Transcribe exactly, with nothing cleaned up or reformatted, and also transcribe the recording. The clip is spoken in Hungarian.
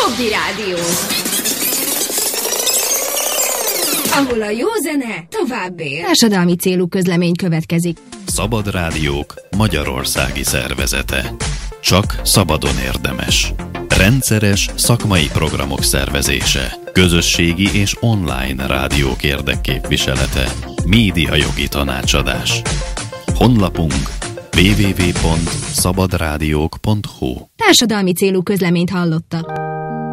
Joggi Rádió, ahol a jó zene tovább él. Társadalmi célú közlemény következik. Szabad Rádiók magyarországi szervezete. Csak szabadon érdemes. Rendszeres szakmai programok szervezése. Közösségi és online rádiók érdekképviselete. Média jogi tanácsadás. Honlapunk double-u double-u double-u pont szabadrádiók pont hu. Társadalmi célú közleményt hallottak.